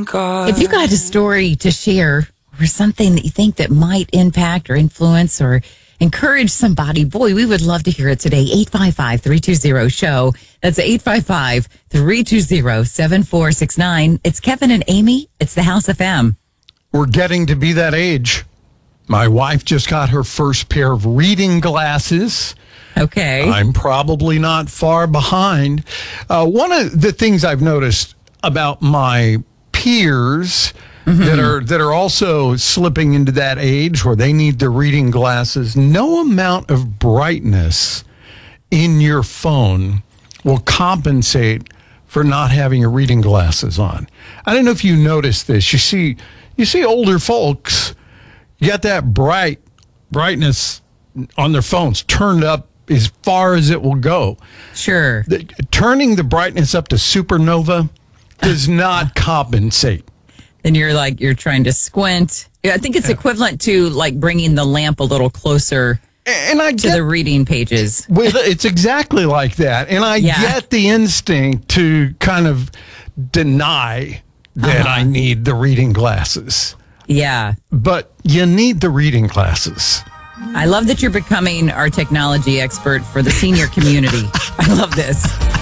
God. If you got a story to share or something that you think that might impact or influence or encourage somebody, boy, we would love to hear it today. 855-320-SHOW. That's 855-320-7469. It's Kevin and Amy. It's the House FM. We're getting to be that age. My wife just got her first pair of reading glasses. Okay. I'm probably not far behind. One of the things I've noticed about my peers that are also slipping into that age where they need the reading glasses, no amount of brightness in your phone will compensate for not having your reading glasses on. I don't know if you noticed this. You see older folks, you got that brightness on their phones turned up as far as it will go. Sure. Turning the brightness up to supernova does not compensate. And you're trying to squint. Yeah, I think it's equivalent to like bringing the lamp a little closer to the reading pages. It's exactly like that. And I get the instinct to kind of deny that I need the reading glasses. Yeah. But you need the reading glasses. I love that you're becoming our technology expert for the senior community. I love this.